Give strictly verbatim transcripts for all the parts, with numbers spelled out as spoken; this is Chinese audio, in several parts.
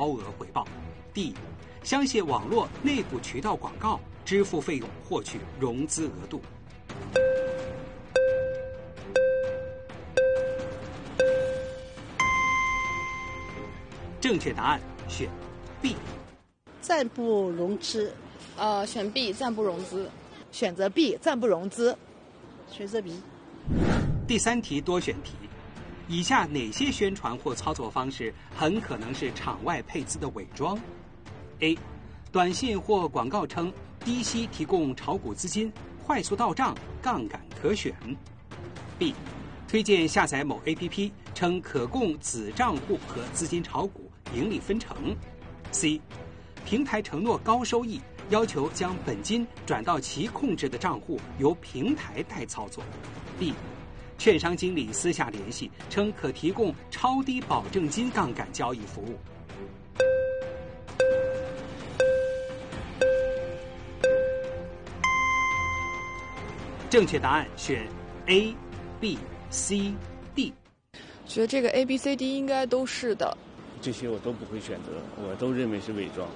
高额回报。D. 相信网络内部渠道广告，支付费用获取融资额度。正确答案选 B。 暂不融资。 呃，选 B， 暂不融资。 选择 B， 暂不融资。 选择 B。 第三题多选题，以下哪些宣传或操作方式很可能是场外配资的伪装 ？A. 短信或广告称低息提供炒股资金，快速到账，杠杆可选。B. 推荐下载某 A P P， 称可供子账户和资金炒股，盈利分成。C. 平台承诺高收益，要求将本金转到其控制的账户，由平台代操作。D. 券商经理私下联系，称可提供超低保证金杠杆交易服务。正确答案选 A、B、C、D。 觉得这个 A、B、C、D 应该都是的。 这些我都不会选择，我都认为是伪装。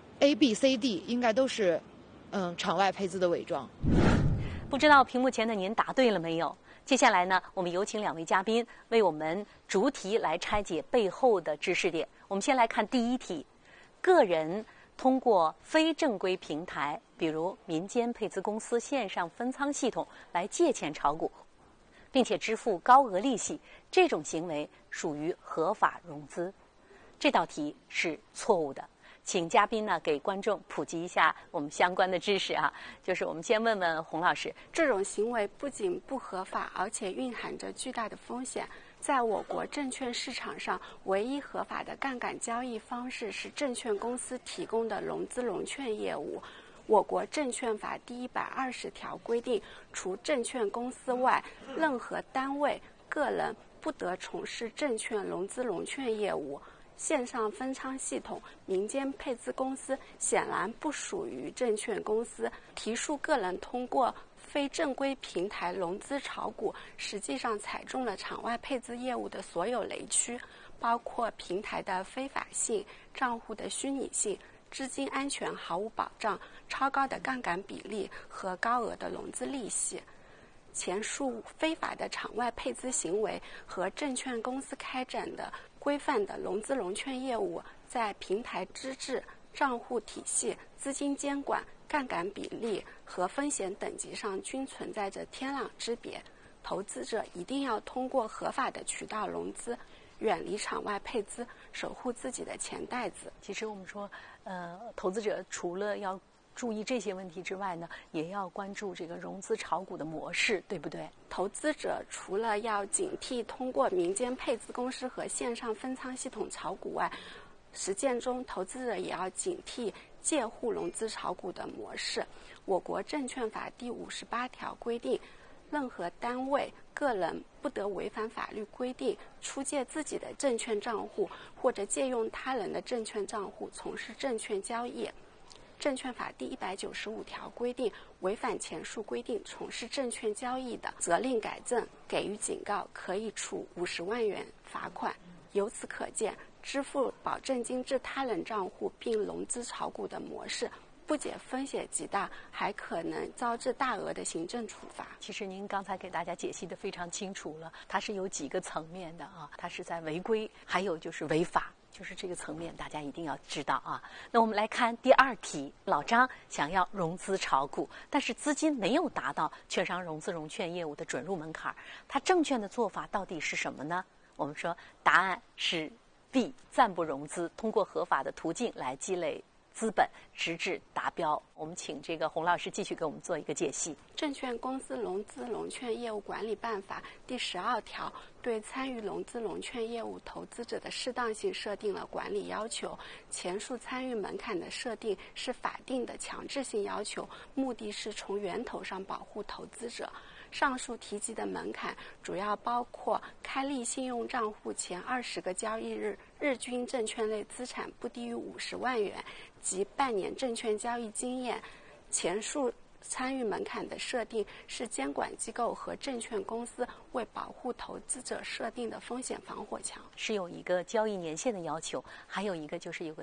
A、B、C、D 应该都是，嗯，场外配资的伪装。 不知道屏幕前的您答对了没有？接下来呢，我们有请两位嘉宾为我们逐题来拆解背后的知识点。我们先来看第一题：个人通过非正规平台，比如民间配资公司线上分仓系统来借钱炒股，并且支付高额利息，这种行为属于合法融资。这道题是错误的。请嘉宾呢给观众普及一下我们相关的知识啊，就是我们先问问洪老师， 这种行为不仅不合法，而且蕴含着巨大的风险。在我国证券市场上，唯一合法的杠杆交易方式是证券公司提供的融资融券业务。我国证券法第一百二十条规定，除证券公司外，任何单位、个人不得从事证券融资融券业务。线上分仓系统、民间配资公司显然不属于证券公司。提述个人通过非正规平台融资炒股，实际上踩中了场外配资业务的所有雷区，包括平台的非法性、账户的虚拟性、资金安全毫无保障、超高的杠杆比例和高额的融资利息。前述非法的场外配资行为和证券公司开展的规范的融资融券业务，在平台资质、账户体系、资金监管、杠杆比例和风险等级上均存在着天壤之别。投资者一定要通过合法的渠道融资，远离场外配资，守护自己的钱袋子。 其实我们说，呃，投资者除了要注意这些问题之外呢，也要关注这个融资炒股的模式，对不对？ 投资者除了要警惕通过民间配资公司和线上分仓系统炒股外，实践中投资者也要警惕借户融资炒股的模式。我国证券法第五十八条规定，任何单位、个人不得违反法律规定，出借自己的证券账户或者借用他人的证券账户从事证券交易。证券法第一百九十五条规定，违反前述规定从事证券交易的，责令改正，给予警告，可以处五十万元罚款。由此可见，支付保证金至他人账户并融资炒股的模式，不仅风险极大，还可能招致大额的行政处罚。 其实您刚才给大家解析的非常清楚了，它是有几个层面的啊，它是在违规，还有就是违法。就是这个层面，大家一定要知道啊。那我们来看第二题，老张想要融资炒股，但是资金没有达到券商融资融券业务的准入门槛，他证券的做法到底是什么呢？我们说答案是 B， 暂不融资，通过合法的途径来积累资本，直至达标。我们请这个洪老师继续给我们做一个解析。 证券公司融资融券业务管理办法第十二条对参与融资融券业务投资者的适当性设定了管理要求。前述参与门槛的设定是法定的强制性要求，目的是从源头上保护投资者。上述提及的门槛主要包括开立信用账户前二十个交易日日均证券类资产不低于五十万元及半年证券交易经验。前述参与门槛的设定是监管机构和证券公司为保护投资者设定的风险防火墙， 是有一个交易年限的要求，还有一个就是有个